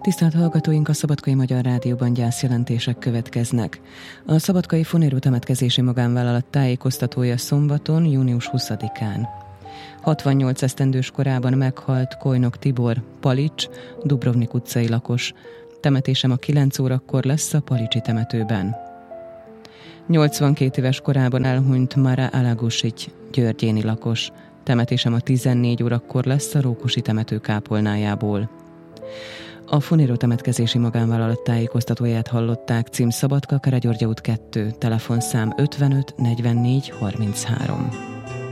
Tisztelt hallgatóink, a Szabadkai Magyar Rádióban gyászjelentések következnek. A Szabadkai Fonérú Temetkezési Magánvállalat tájékoztatója szombaton, június 20-án. 68 esztendős korában meghalt Kojnok Tibor, Palics, Dubrovnik utcai lakos. Temetésem a 9 órakor lesz a palicsi temetőben. 82 éves korában elhunyt Mara Alagusic, györgyéni lakos. Temetésem a 14 órakor lesz a Rókusi temető kápolnájából. A Fonérú Temetkezési Magánvállalat tájékoztatóját hallották, cím Szabadka, Karagyorgya út 2, telefonszám 55 44 33.